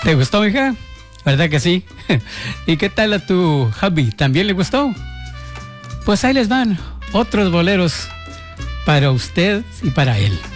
¿Te gustó, hija? ¿Verdad que sí? ¿Y qué tal a tu hubby? ¿También le gustó? Pues ahí les van otros boleros para usted y para él.